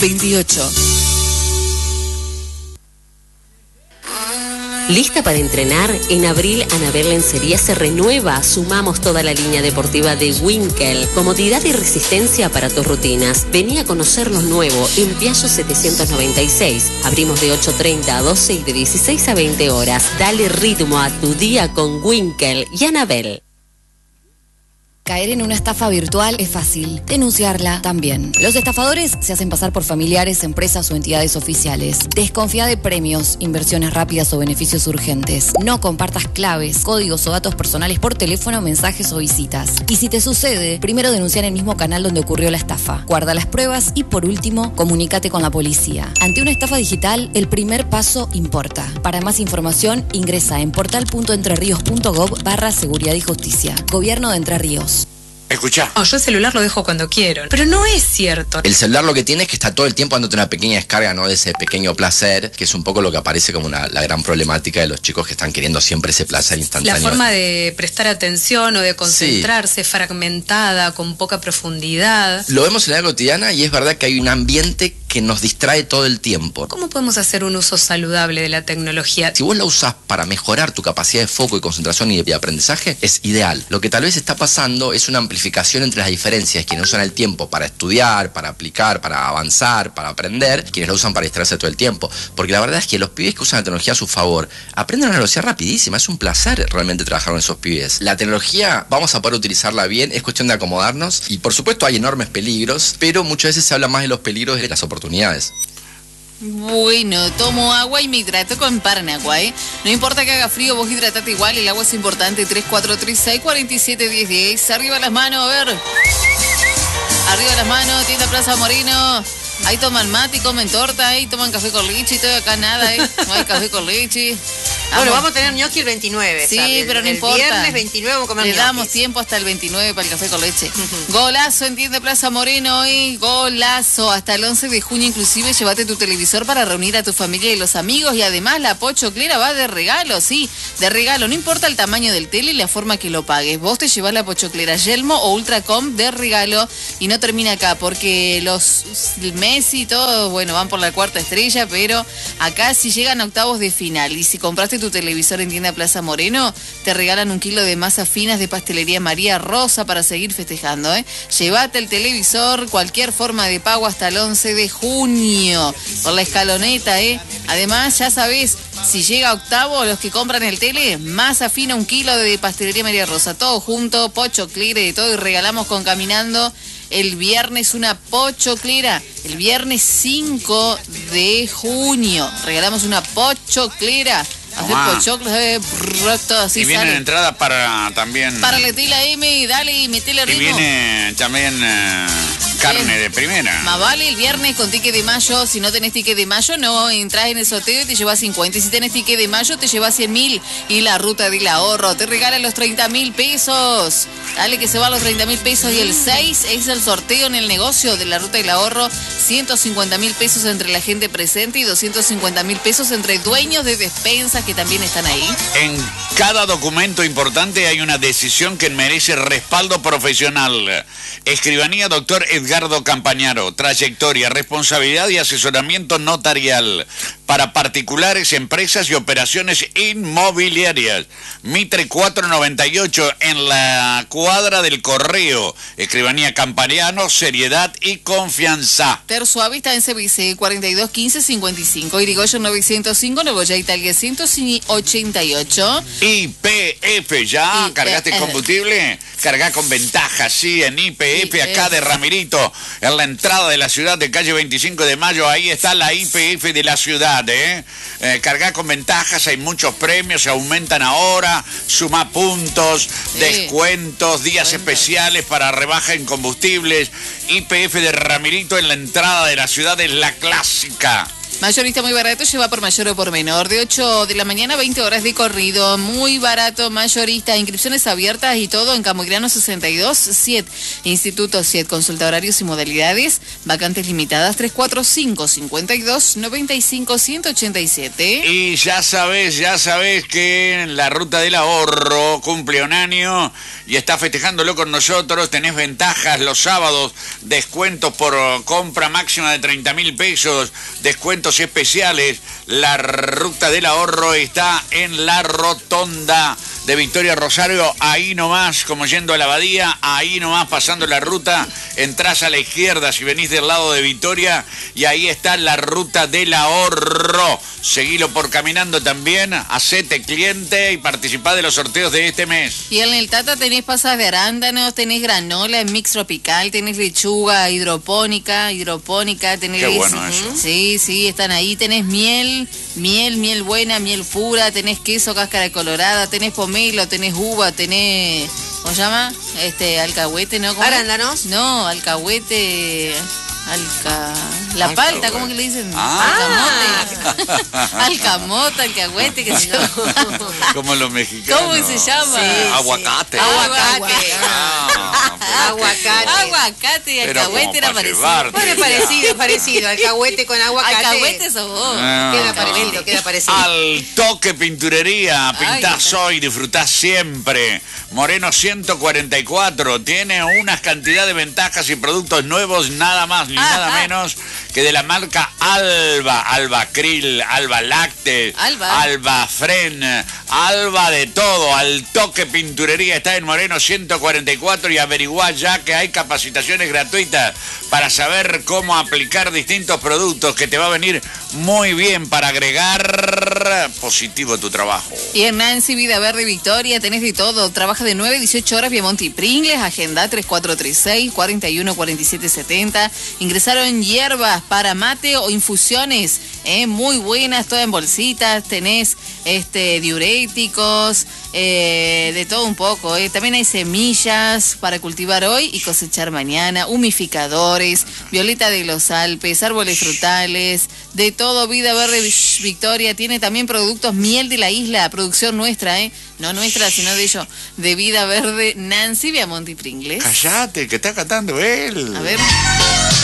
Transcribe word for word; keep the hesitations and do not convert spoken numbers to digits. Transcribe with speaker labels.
Speaker 1: veintiocho.
Speaker 2: ¿Lista para entrenar? En abril, Anabel Lencería se renueva. Sumamos toda la línea deportiva de Winkel. Comodidad y resistencia para tus rutinas. Vení a conocer lo nuevo en Piaggio setecientos noventa y seis. Abrimos de ocho treinta a doce y de dieciséis a veinte horas. Dale ritmo a tu día con Winkel y Anabel.
Speaker 1: Caer en una estafa virtual es fácil, denunciarla también. Los estafadores se hacen pasar por familiares, empresas o entidades oficiales. Desconfía de premios, inversiones rápidas o beneficios urgentes. No compartas claves, códigos o datos personales por teléfono, mensajes o visitas. Y si te sucede, primero denuncia en el mismo canal donde ocurrió la estafa. Guarda las pruebas y por último, comunícate con la policía. Ante una estafa digital, el primer paso importa. Para más información, ingresa en portal.entreríos.gov barra seguridad y justicia. Gobierno de Entre Ríos.
Speaker 3: Escuchá.
Speaker 4: Oh, yo el celular lo dejo cuando quiero. Pero no es cierto.
Speaker 3: El celular lo que tiene es que está todo el tiempo dándote una pequeña descarga, ¿no? De ese pequeño placer, que es un poco lo que aparece como una, la gran problemática de los chicos que están queriendo siempre ese placer instantáneo.
Speaker 4: La forma de prestar atención o de concentrarse, sí, fragmentada, con poca profundidad.
Speaker 3: Lo vemos en la vida cotidiana y es verdad que hay un ambiente que nos distrae todo el tiempo.
Speaker 4: ¿Cómo podemos hacer un uso saludable de la tecnología?
Speaker 3: Si vos la usás para mejorar tu capacidad de foco y concentración y de aprendizaje, es ideal. Lo que tal vez está pasando es una amplificación entre las diferencias. Quienes usan el tiempo para estudiar, para aplicar, para avanzar, para aprender, quienes lo usan para distraerse todo el tiempo. Porque la verdad es que los pibes que usan la tecnología a su favor aprenden a una velocidad rapidísima. Es un placer realmente trabajar con esos pibes. La tecnología, vamos a poder utilizarla bien, es cuestión de acomodarnos. Y por supuesto hay enormes peligros, pero muchas veces se habla más de los peligros que de las oportunidades.
Speaker 5: Bueno, tomo agua y me hidrato con Parnagua, ¿eh? No importa que haga frío, vos hidratate igual, el agua es importante. Tres cuatro tres seis cuatro siete uno cero diez. Arriba las manos, a ver. Arriba las manos, tienda Plaza Moreno. Ahí toman mate y comen torta, ahí toman café con leche y todo, acá nada, ¿eh? No hay café con leche.
Speaker 6: Vamos. Bueno, vamos a tener gnocchi el veintinueve.
Speaker 5: Sí,
Speaker 6: ¿sabes?
Speaker 5: pero no
Speaker 6: el
Speaker 5: importa.
Speaker 6: El viernes veintinueve vamos a comer
Speaker 5: Le
Speaker 6: gnocchis.
Speaker 5: damos tiempo hasta el veintinueve para el café con leche. Uh-huh. Golazo en tienda Plaza Moreno y golazo. Hasta el once de junio inclusive llévate tu televisor para reunir a tu familia y los amigos. Y además la pochoclera va de regalo, sí, de regalo. No importa el tamaño del tele y la forma que lo pagues. Vos te llevás la pochoclera Yelmo o Ultracom de regalo. Y no termina acá porque los Messi y todos, bueno, van por la cuarta estrella, pero acá si llegan a octavos de final y si compraste tu televisor en tienda Plaza Moreno, te regalan un kilo de masas finas de pastelería María Rosa para seguir festejando, ¿eh? Llévate el televisor, cualquier forma de pago hasta el once de junio, por la escaloneta, ¿eh? Además, ya sabés, si llega a octavo, los que compran el tele, masa fina, un kilo de pastelería María Rosa, todo junto, pochoclera y de todo, y regalamos con Caminando el viernes una pochoclera, el viernes cinco de junio, regalamos una pochoclera. Hacer pochoclos, eh, todo así.
Speaker 7: Y vienen
Speaker 5: sale.
Speaker 7: entradas para también.
Speaker 5: Para Letila M, dale y metele ritmo.
Speaker 7: Y viene también eh, carne
Speaker 5: Bien.
Speaker 7: de primera.
Speaker 5: Más vale el viernes con ticket de mayo. Si no tenés ticket de mayo, no entras en el sorteo y te llevas cincuenta. Y si tenés ticket de mayo, te llevas cien mil. Y la ruta del ahorro te regala los treinta mil pesos. Dale que se va a los treinta mil pesos. Y el seis es el sorteo en el negocio de la ruta del ahorro. ciento cincuenta mil pesos entre la gente presente y doscientos cincuenta mil pesos entre dueños de despensas que también están ahí.
Speaker 7: En cada documento importante hay una decisión que merece respaldo profesional. Escribanía doctor Edgardo Campañaro. Trayectoria, responsabilidad y asesoramiento notarial para particulares, empresas y operaciones inmobiliarias. Mitre cuatrocientos noventa y ocho en la cuadra del Correo. Escribanía Campañaro, seriedad y confianza.
Speaker 5: Terzo Hábitat en C B C cuarenta y dos quince cincuenta y cinco. Irigoyen novecientos cinco, Nuevo Italia ciento ochenta y ocho.
Speaker 7: Y P F, ¿ya?
Speaker 5: Y,
Speaker 7: ¿Cargaste
Speaker 5: eh,
Speaker 7: combustible? Cargá con ventaja, sí, en Y P F, acá de Ramirito, en la entrada de la ciudad de calle veinticinco de mayo, ahí está la Y P F de la ciudad, ¿eh? eh cargá con ventajas, hay muchos premios, se aumentan ahora, suma puntos, sí. descuentos, días Cuenta. especiales para rebaja en combustibles. Y P F de Ramirito en la entrada de la ciudad es la clásica.
Speaker 5: Mayorista muy barato, lleva por mayor o por menor. De ocho de la mañana a veinte horas de corrido. Muy barato, mayorista. Inscripciones abiertas y todo en Camugrano sesenta y dos, S I E T. Instituto S I E T. Consulta horarios y modalidades. Vacantes limitadas tres cuatro cinco, cincuenta y dos, noventa y cinco, ciento ochenta y siete.
Speaker 7: Y ya sabes, ya sabes que la Ruta del Ahorro cumple un año y está festejándolo con nosotros. Tenés ventajas los sábados, descuentos por compra máxima de treinta mil pesos, descuentos especiales. La Ruta del Ahorro está en la rotonda de Victoria Rosario, ahí nomás, como yendo a la abadía, ahí nomás pasando la ruta, entrás a la izquierda si venís del lado de Victoria y ahí está la Ruta del Ahorro. Seguilo por caminando también, hacete cliente y participá de los sorteos de este mes.
Speaker 5: Y en el Tata tenés pasas de arándanos, tenés granola en mix tropical, tenés lechuga hidropónica, hidropónica, tenés...
Speaker 7: Qué bueno eso.
Speaker 5: Sí, sí, están ahí, tenés miel, miel, miel buena, miel pura, tenés queso, cáscara colorada, tenés pomelo, tenés uva, tenés... ¿Cómo se llama? Este, alcahuete, ¿no? ¿Cómo?
Speaker 6: ¿Arándanos?
Speaker 5: No, alcahuete... Alca... La
Speaker 7: Alcahuete.
Speaker 5: palta, ¿cómo que le dicen?
Speaker 7: Ah.
Speaker 5: Alcamote. Alcamota, alcahuete, que se llama.
Speaker 7: Como los mexicanos.
Speaker 5: ¿Cómo se llama?
Speaker 6: Sí,
Speaker 7: Aguacate.
Speaker 6: sí. Aguacate.
Speaker 7: Ah, pero
Speaker 6: Aguacate.
Speaker 5: Aguacate y
Speaker 7: Pero
Speaker 5: alcahuete
Speaker 7: como
Speaker 5: era
Speaker 7: pa'
Speaker 5: parecido.
Speaker 7: llevarte.
Speaker 6: Bueno, parecido, parecido. Alcahuete con aguacate.
Speaker 5: Alcahuete sos vos.
Speaker 7: Ah,
Speaker 6: Queda
Speaker 7: no.
Speaker 6: parecido, queda parecido.
Speaker 7: Al Toque Pinturería, pintás
Speaker 5: Ay,
Speaker 7: hoy, disfrutás siempre. Moreno ciento cuarenta y cuatro, tiene unas cantidad de ventajas y productos nuevos, nada más ni
Speaker 5: Ah,
Speaker 7: nada
Speaker 5: ah.
Speaker 7: menos que de la marca Alba, Alba Krill, Alba Lacte,
Speaker 5: Alba.
Speaker 7: Alba Fren, Alba de todo. Al Toque Pinturería está en Moreno ciento cuarenta y cuatro y averiguá ya que hay capacitaciones gratuitas para saber cómo aplicar distintos productos que te va a venir muy bien para agregar positivo a tu trabajo.
Speaker 5: Y en Nancy Vida Verde Victoria tenés de todo. Trabaja de nueve a dieciocho horas Piemonte y Pringles. Agenda tres cuatro tres seis, cuatro uno, cuatro siete siete cero. Ingresaron hierbas para mate o infusiones. Eh, muy buenas, todas en bolsitas. Tenés este diuréticos, eh, de todo un poco. Eh. También hay semillas para cultivar hoy y cosechar mañana. Humificadores, violeta de los Alpes, árboles frutales. De todo, Vida Verde Victoria tiene también productos miel de la isla, producción nuestra, ¿eh? No nuestra, sino de ellos, de Vida Verde, Nancy Viamonte y Pringles.
Speaker 7: Cállate, que está cantando él.
Speaker 5: A ver.